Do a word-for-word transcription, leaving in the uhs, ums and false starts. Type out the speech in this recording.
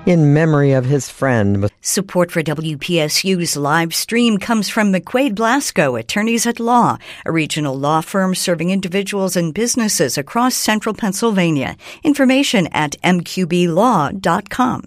in memory of his friend. Support for W P S U's live stream comes from McQuaid Blasco, Attorneys at Law, a regional law firm serving individuals and businesses across central Pennsylvania. Information at m q b law dot com.